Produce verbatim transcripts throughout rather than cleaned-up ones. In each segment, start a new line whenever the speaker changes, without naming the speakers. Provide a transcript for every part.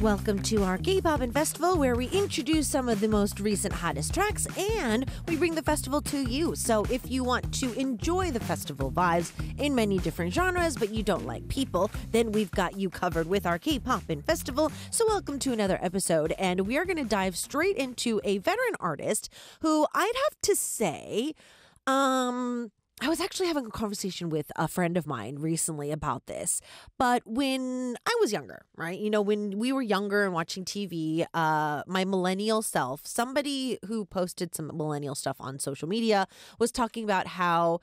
Welcome to our K-Pop and Festival, where we introduce some of the most recent hottest tracks and we bring the festival to you. So if you want to enjoy the festival vibes in many different genres, but you don't like people, then we've got you covered with our K-Pop and Festival. So welcome to another episode, and we are going to dive straight into a veteran artist who I'd have to say, um... I was actually having a conversation with a friend of mine recently about this. But when I was younger, right? You know, when we were younger and watching T V, uh, my millennial self, somebody who posted some millennial stuff on social media was talking about how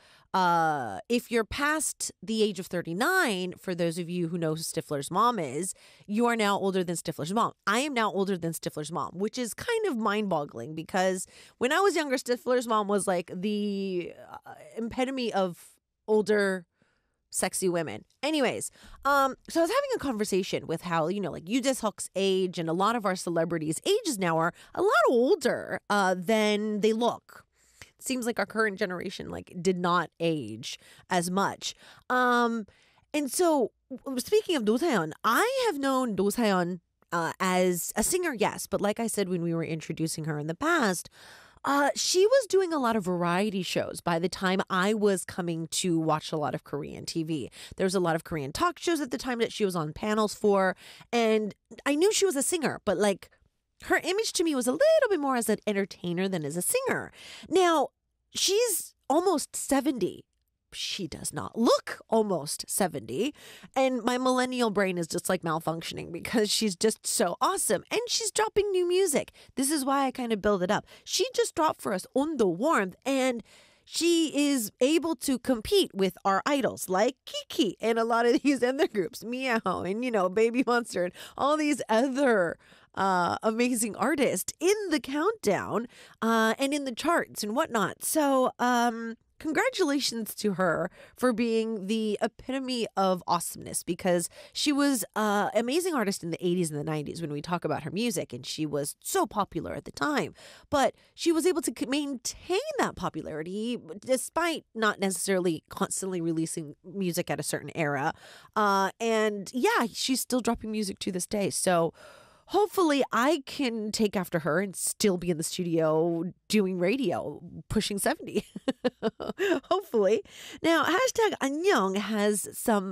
uh, if you're past the age of thirty-nine, for those of you who know who Stifler's mom is, you are now older than Stifler's mom. I am now older than Stifler's mom, which is kind of mind-boggling because when I was younger, Stifler's mom was like the uh, epitome of older sexy women. Anyways, um, so I was having a conversation with how, you know, like Yoo Jae-suk's age and a lot of our celebrities' ages now are a lot older uh, than they look. Seems like our current generation like did not age as much. Um, and so speaking of Do Se-yeon, I have known Do Se-yeon uh, as a singer, yes, but like I said when we were introducing her in the past, Uh, she was doing a lot of variety shows by the time I was coming to watch a lot of Korean T V. There was a lot of Korean talk shows at the time that she was on panels for, and I knew she was a singer, but like her image to me was a little bit more as an entertainer than as a singer. Now, she's almost seventy. She does not look almost seventy. And my millennial brain is just like malfunctioning because she's just so awesome. And she's dropping new music. This is why I kind of build it up. She just dropped for us On the Warmth, and she is able to compete with our idols like Kiki and a lot of these other groups, Meow and, you know, Baby Monster and all these other uh, amazing artists in the countdown uh, and in the charts and whatnot. So, um... congratulations to her for being the epitome of awesomeness, because she was an amazing artist in the eighties and the nineties when we talk about her music, and she was so popular at the time. But she was able to maintain that popularity despite not necessarily constantly releasing music at a certain era. Uh, and yeah, she's still dropping music to this day. So hopefully I can take after her and still be in the studio doing radio, pushing seventy. Hopefully. Now, hashtag Annyeong has some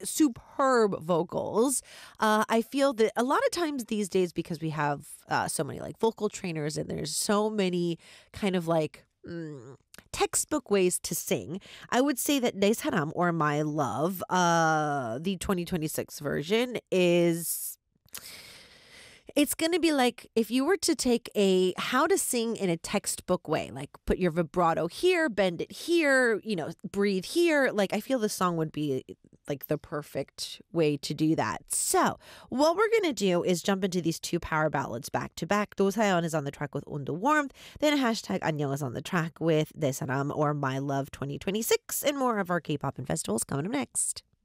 superb vocals. Uh, I feel that a lot of times these days, because we have uh, so many like vocal trainers and there's so many kind of like mm, textbook ways to sing, I would say that 내 사람 or My Love, uh, the twenty twenty-six version, is... it's going to be like if you were to take a how to sing in a textbook way, like put your vibrato here, bend it here, you know, breathe here. Like I feel the song would be like the perfect way to do that. So what we're going to do is jump into these two power ballads back to back. Do Se-yeon is on the track with On the Warmth. Then hashtag Annyeong is on the track with 내 사람 or My Love twenty twenty-six, and more of our K-Pop and festivals coming up next.